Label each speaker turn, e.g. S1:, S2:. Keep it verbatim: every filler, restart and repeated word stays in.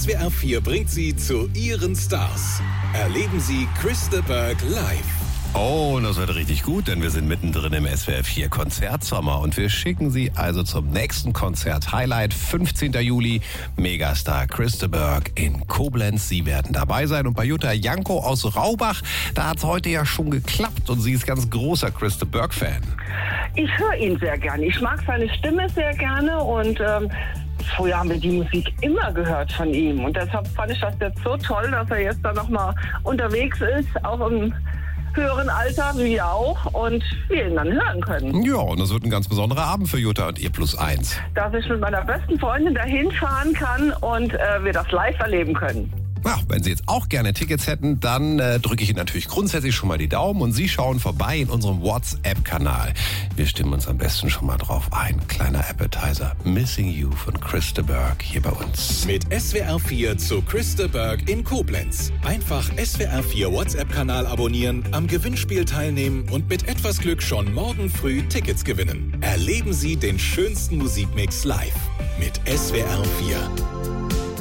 S1: S W R vier bringt Sie zu Ihren Stars. Erleben Sie Chris de Burgh live.
S2: Oh, und das wird richtig gut, denn wir sind mittendrin im S W R vier Konzertsommer und wir schicken Sie also zum nächsten Konzert-Highlight, fünfzehnten Juli, Megastar Chris de Burgh in Koblenz. Sie werden dabei sein und bei Jutta Janko aus Raubach, da hat es heute ja schon geklappt und sie ist ganz großer Chris de Burgh-Fan.
S3: Ich höre ihn sehr gerne, ich mag seine Stimme sehr gerne und ähm, früher haben wir die Musik immer gehört von ihm und deshalb fand ich das jetzt so toll, dass er jetzt da nochmal unterwegs ist, auch im höheren Alter, wie auch, und wir ihn dann hören können.
S2: Ja, und das wird ein ganz besonderer Abend für Jutta und ihr Plus eins.
S3: Dass ich mit meiner besten Freundin dahin fahren kann und äh, wir das live erleben können.
S2: Ja, wenn Sie jetzt auch gerne Tickets hätten, dann äh, drücke ich Ihnen natürlich grundsätzlich schon mal die Daumen und Sie schauen vorbei in unserem WhatsApp-Kanal. Wir stimmen uns am besten schon mal drauf ein. Kleiner Appetizer. Missing You von Chris de Burgh hier bei uns.
S1: Mit S W R vier zu Chris de Burgh in Koblenz. Einfach S W R vier WhatsApp-Kanal abonnieren, am Gewinnspiel teilnehmen und mit etwas Glück schon morgen früh Tickets gewinnen. Erleben Sie den schönsten Musikmix live mit S W R vier.